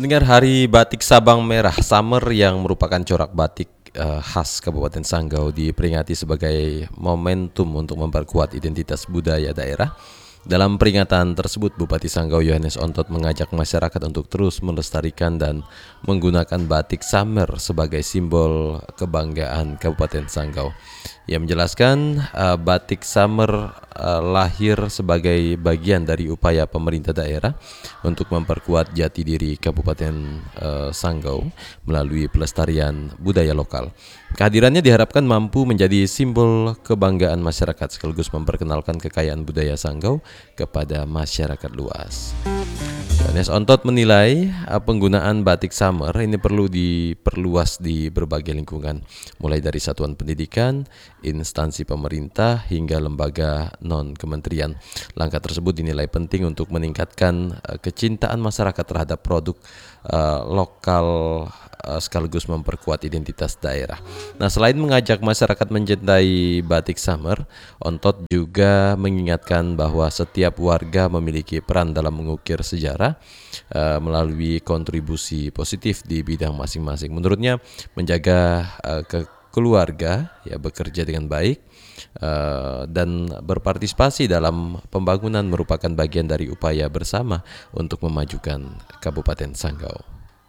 Pendengar, Hari Batik Sabang Merah Summer yang merupakan corak batik khas Kabupaten Sanggau diperingati sebagai momentum untuk memperkuat identitas budaya daerah. Dalam peringatan tersebut, Bupati Sanggau Yohanes Ontot mengajak masyarakat untuk terus melestarikan dan menggunakan batik Summer sebagai simbol kebanggaan Kabupaten Sanggau. Ia menjelaskan batik Summer lahir sebagai bagian dari upaya pemerintah daerah untuk memperkuat jati diri Kabupaten Sanggau melalui pelestarian budaya lokal. Kehadirannya diharapkan mampu menjadi simbol kebanggaan masyarakat sekaligus memperkenalkan kekayaan budaya Sanggau kepada masyarakat luas. Yohanes Ontot menilai penggunaan batik Summer ini perlu diperluas di berbagai lingkungan, mulai dari satuan pendidikan, instansi pemerintah, hingga lembaga non-kementerian. Langkah tersebut dinilai penting untuk meningkatkan kecintaan masyarakat terhadap produk lokal sekaligus memperkuat identitas daerah. Nah, selain mengajak masyarakat mencintai batik Summer, Ontot juga mengingatkan bahwa setiap warga memiliki peran dalam mengukir sejarah melalui kontribusi positif di bidang masing-masing. Menurutnya, menjaga keluarga ya bekerja dengan baik dan berpartisipasi dalam pembangunan merupakan bagian dari upaya bersama untuk memajukan Kabupaten Sanggau.